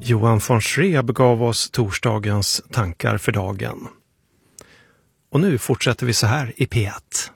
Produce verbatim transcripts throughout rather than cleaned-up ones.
Johan von Schreeb gav oss torsdagens tankar för dagen. Och nu fortsätter vi så här i P ett.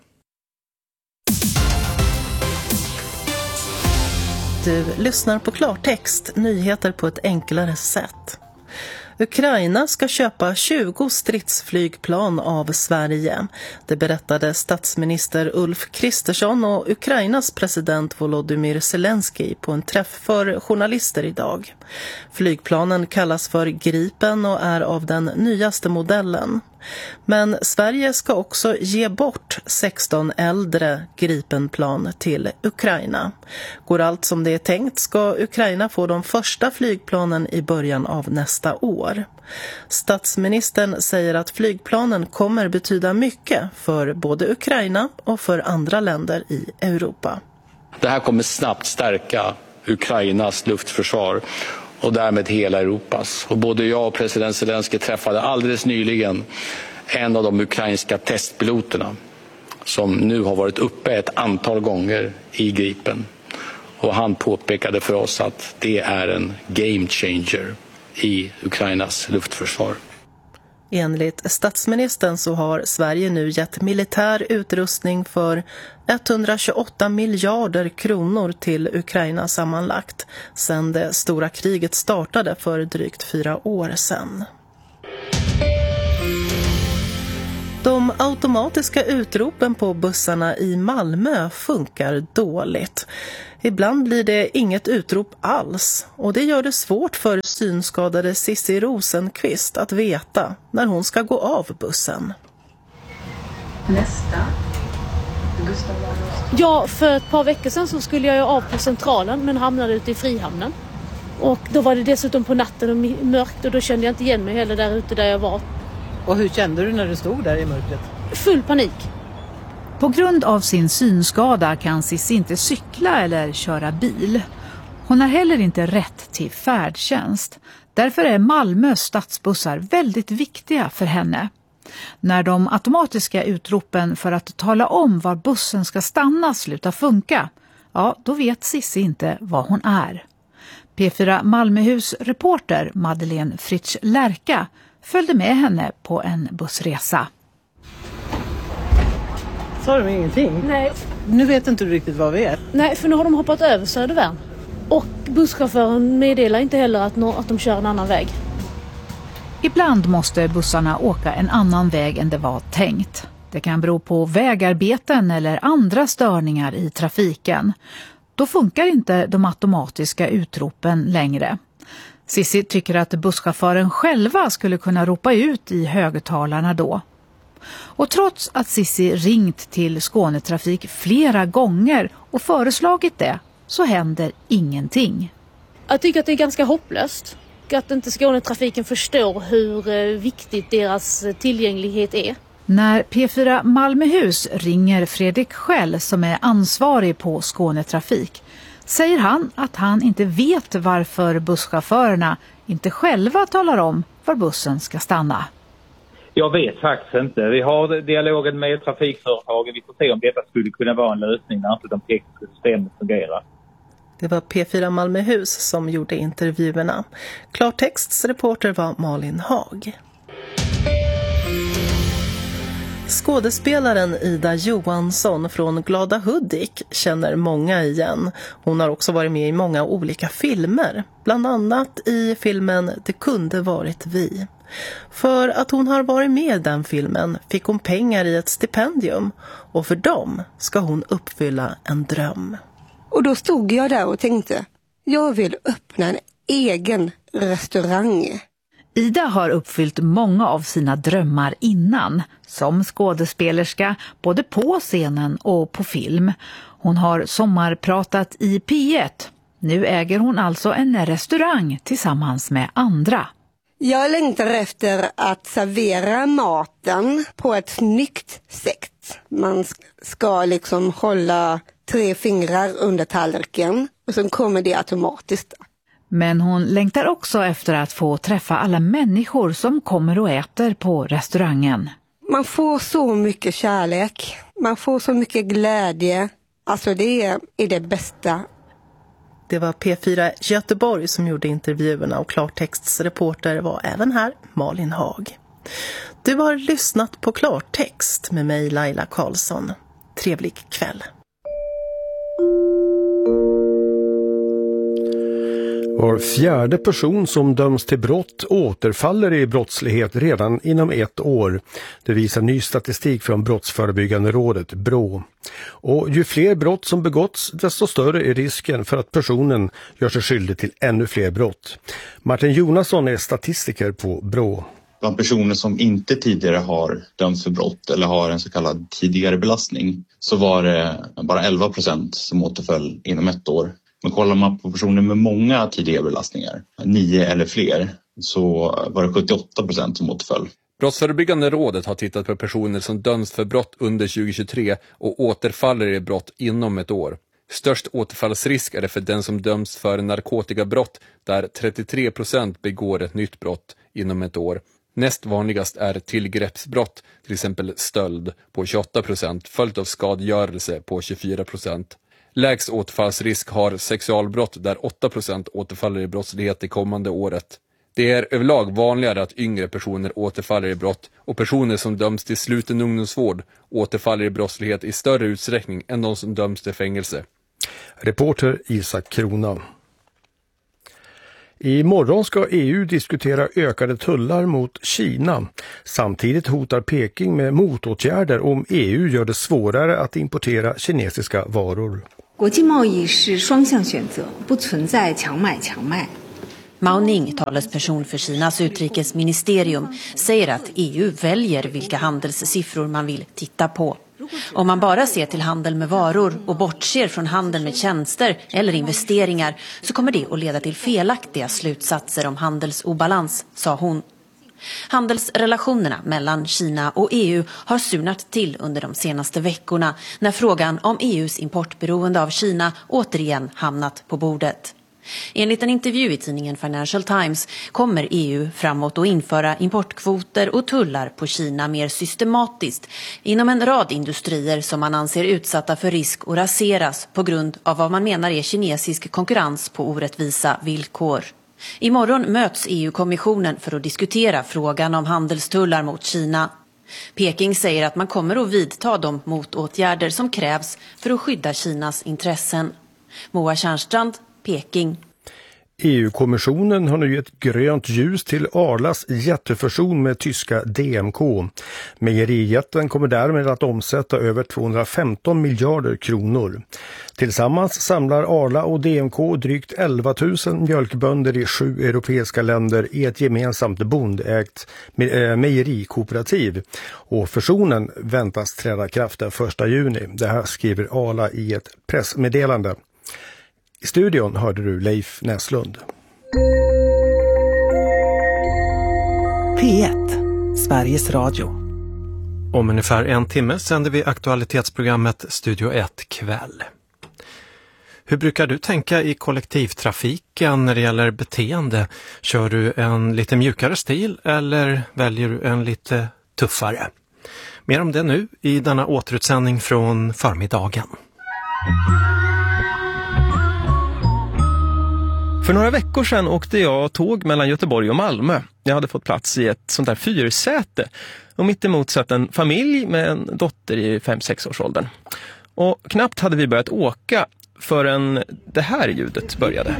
Du lyssnar på klartext, nyheter på ett enklare sätt. Ukraina ska köpa tjugo stridsflygplan av Sverige. Det berättade statsminister Ulf Kristersson och Ukrainas president Volodymyr Zelensky på en träff för journalister idag. Flygplanen kallas för Gripen och är av den nyaste modellen. Men Sverige ska också ge bort sexton äldre Gripenplan till Ukraina. Går allt som det är tänkt ska Ukraina få de första flygplanen i början av nästa år. Statsministern säger att flygplanen kommer betyda mycket för både Ukraina och för andra länder i Europa. Det här kommer snabbt stärka Ukrainas luftförsvar och därmed hela Europas. Och både jag och president Zelensky träffade alldeles nyligen en av de ukrainska testpiloterna som nu har varit uppe ett antal gånger i Gripen. Och han påpekade för oss att det är en game changer i Ukrainas luftförsvar. Enligt statsministern så har Sverige nu gett militär utrustning för etthundratjugoåtta miljarder kronor till Ukraina sammanlagt sedan det stora kriget startade för drygt fyra år sedan. De automatiska utropen på bussarna i Malmö funkar dåligt. Ibland blir det inget utrop alls och det gör det svårt för synskadade Sissi Rosenqvist att veta när hon ska gå av bussen. Nästa. Ja, för ett par veckor sedan så skulle jag ju av på Centralen men hamnade ute i Frihamnen. Och då var det dessutom på natten och mörkt och då kände jag inte igen mig heller där ute där jag var. Och hur kände du när du stod där i mörkret? Full panik. På grund av sin synskada kan Sissi inte cykla eller köra bil. Hon har heller inte rätt till färdtjänst. Därför är Malmös stadsbussar väldigt viktiga för henne. När de automatiska utropen för att tala om var bussen ska stanna slutar funka, ja, då vet Sissi inte var hon är. P fyra Malmöhus reporter Madeleine Fritsch Lärka följde med henne på en bussresa. Sa de ingenting? Nej. Nu vet inte du riktigt vad vi är. Nej, för nu har de hoppat över Södervärn. Och busschauffören meddelar inte heller att, no- att de kör en annan väg. Ibland måste bussarna åka en annan väg än det var tänkt. Det kan bero på vägarbeten eller andra störningar i trafiken. Då funkar inte de automatiska utropen längre. Sissi tycker att busschauffören själva skulle kunna ropa ut i högtalarna då. Och trots att Sissi ringt till Skånetrafik flera gånger och föreslagit det, så händer ingenting. Jag tycker att det är ganska hopplöst. Att inte Skånetrafiken förstår hur viktigt deras tillgänglighet är. När P fyra Malmöhus ringer Fredrik Schell som är ansvarig på Skånetrafik säger han att han inte vet varför busschaufförerna inte själva talar om var bussen ska stanna. Jag vet faktiskt inte. Vi har dialogen med trafikföretagen. Vi får se om detta skulle kunna vara en lösning när inte de tekniska systemen fungerar. Det var P fyra Malmöhus som gjorde intervjuerna. Klartexts reporter var Malin Hag. Skådespelaren Ida Johansson från Glada Hudik känner många igen. Hon har också varit med i många olika filmer, bland annat i filmen Det kunde varit vi. För att hon har varit med i den filmen fick hon pengar i ett stipendium och för dem ska hon uppfylla en dröm. Och då stod jag där och tänkte, jag vill öppna en egen restaurang. Ida har uppfyllt många av sina drömmar innan, som skådespelerska, både på scenen och på film. Hon har sommarpratat i P ett. Nu äger hon alltså en restaurang tillsammans med andra. Jag längtar efter att servera maten på ett snyggt sätt. Man ska liksom hålla tre fingrar under tallriken och sen kommer det automatiskt. Men hon längtar också efter att få träffa alla människor som kommer och äter på restaurangen. Man får så mycket kärlek, man får så mycket glädje. Alltså det är det bästa. Det var P fyra Göteborg som gjorde intervjuerna och Klartexts reporter var även här Malin Haag. Du har lyssnat på Klartext med mig Laila Karlsson. Trevlig kväll. Var fjärde person som döms till brott återfaller i brottslighet redan inom ett år. Det visar ny statistik från Brottsförebyggande rådet, B R Å. Och ju fler brott som begåtts, desto större är risken för att personen gör sig skyldig till ännu fler brott. Martin Jonasson är statistiker på B R Å. Bland personer som inte tidigare har dömts för brott eller har en så kallad tidigare belastning så var det bara elva procent som återföll inom ett år. Men kollar man på personer med många tidigare belastningar, nio eller fler, så var det sjuttioåtta procent som återföll. Brottsförebyggande rådet har tittat på personer som döms för brott under tjugohundratjugotre och återfaller i brott inom ett år. Störst återfallsrisk är det för den som döms för narkotikabrott, där trettiotre procent begår ett nytt brott inom ett år. Näst vanligast är tillgreppsbrott, till exempel stöld, på tjugoåtta procent, följt av skadegörelse på tjugofyra procent. Lägst återfallsrisk har sexualbrott, där åtta procent återfaller i brottslighet det kommande året. Det är överlag vanligare att yngre personer återfaller i brott och personer som döms till sluten ungdomsvård återfaller i brottslighet i större utsträckning än de som döms till fängelse. Reporter Isak Krona. Imorgon ska E U diskutera ökade tullar mot Kina. Samtidigt hotar Peking med motåtgärder om E U gör det svårare att importera kinesiska varor. Mao Ning, talesperson för Kinas utrikesministerium, säger att E U väljer vilka handelssiffror man vill titta på. Om man bara ser till handel med varor och bortser från handel med tjänster eller investeringar så kommer det att leda till felaktiga slutsatser om handelsobalans, sa hon. Handelsrelationerna mellan Kina och E U har surnat till under de senaste veckorna när frågan om E U:s importberoende av Kina återigen hamnat på bordet. Enligt en intervju i tidningen Financial Times kommer E U framåt att införa importkvoter och tullar på Kina mer systematiskt inom en rad industrier som man anser utsatta för risk att raseras på grund av vad man menar är kinesisk konkurrens på orättvisa villkor. Imorgon möts E U-kommissionen för att diskutera frågan om handelstullar mot Kina. Peking säger att man kommer att vidta de motåtgärder som krävs för att skydda Kinas intressen. Moa Tjärnstrand, Peking. E U-kommissionen har nu gett grönt ljus till Arlas jättefusion med tyska D M K. Mejerijätten kommer därmed att omsätta över tvåhundrafemton miljarder kronor. Tillsammans samlar Arla och D M K drygt elva tusen mjölkbönder i sju europeiska länder i ett gemensamt bondägt mejerikooperativ. Och fusionen väntas träda kraft den första juni. Det här skriver Arla i ett pressmeddelande. I studion hörde du Leif Näslund. P ett, Sveriges Radio. Om ungefär en timme sänder vi aktualitetsprogrammet Studio ett kväll. Hur brukar du tänka i kollektivtrafiken när det gäller beteende? Kör du en lite mjukare stil eller väljer du en lite tuffare? Mer om det nu i denna återutsändning från förmiddagen. För några veckor sedan åkte jag tåg mellan Göteborg och Malmö. Jag hade fått plats i ett sånt där fyrsäte. Och mitt emot satt en familj med en dotter i fem sex års åldern. Och knappt hade vi börjat åka förrän det här ljudet började.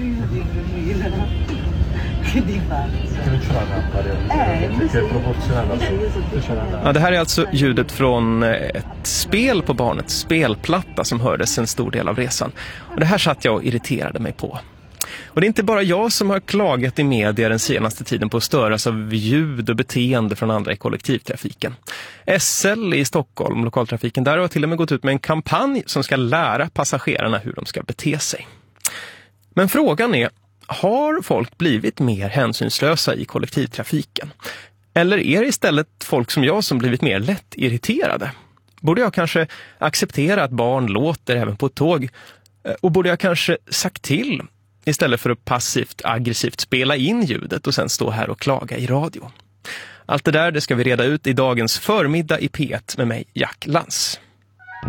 Ja, det här är alltså ljudet från ett spel på barnets spelplatta som hördes en stor del av resan. Och det här satt jag och irriterade mig på. Och det är inte bara jag som har klagat i media den senaste tiden på att störas av ljud och beteende från andra i kollektivtrafiken. S L i Stockholm, lokaltrafiken, där har till och med gått ut med en kampanj som ska lära passagerarna hur de ska bete sig. Men frågan är, har folk blivit mer hänsynslösa i kollektivtrafiken? Eller är det istället folk som jag som blivit mer lätt irriterade? Borde jag kanske acceptera att barn låter även på ett tåg? Och borde jag kanske sagt till istället för att passivt aggressivt spela in ljudet och sen stå här och klaga i radio? Allt det där det ska vi reda ut i dagens förmiddag i P ett med mig, Jack Lantz.